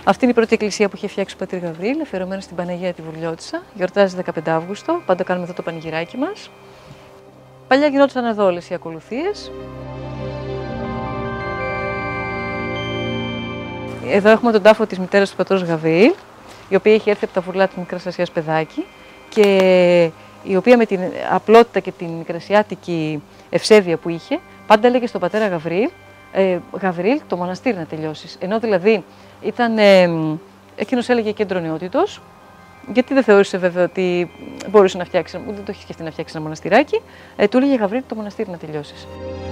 Αυτή είναι η πρώτη εκκλησία που είχε φτιάξει ο πατήρ Γαβρίλ, αφιερωμένη στην Παναγία τη Βουρλιώτισσα. Γιορτάζει 15 Αύγουστο, πάντα κάνουμε εδώ το πανηγυράκι μας. Παλιά γινόταν εδώ όλες οι ακολουθίες. Εδώ έχουμε τον τάφο της μητέρας του πατρός Γαβρίλ, η οποία είχε έρθει από τα Βουρλά της Μικράς Ασίας παιδάκι και η οποία με την απλότητα και την μικρασιάτικη ευσέβεια που είχε, πάντα έλεγε στον πατέρα Γαβρίλ, Γαβρίλ, το μοναστήρι να τελειώσεις. Ενώ δηλαδή ήταν, εκείνος έλεγε κέντρο νεότητος, γιατί δεν θεώρησε βέβαια ότι μπορούσε να φτιάξει, ούτε το είχε σκεφτεί να φτιάξει ένα μοναστηράκι, του έλεγε Γαβρίλ, το μοναστήρι να τελειώσεις.